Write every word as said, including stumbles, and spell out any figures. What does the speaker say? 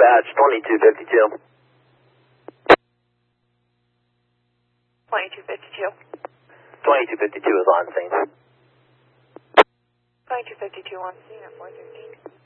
Dispatch, twenty-two fifty-two. twenty-two fifty-two. twenty-two fifty-two is on scene. twenty-two fifty-two on scene at four thirteen.